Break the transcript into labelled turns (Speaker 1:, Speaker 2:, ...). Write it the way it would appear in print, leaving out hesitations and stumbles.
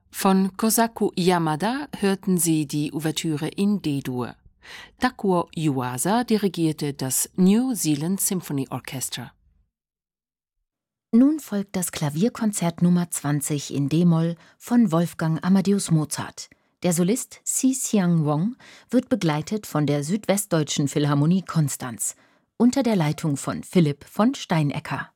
Speaker 1: Von Kosaku Yamada hörten Sie die Ouvertüre in D-Dur. Takuo Yuasa dirigierte das New Zealand Symphony Orchestra.
Speaker 2: Nun folgt das Klavierkonzert Nummer 20 in d-Moll von Wolfgang Amadeus Mozart. Der Solist Si Xiang Wong wird begleitet von der Südwestdeutschen Philharmonie Konstanz unter der Leitung von Philipp von Steinecker.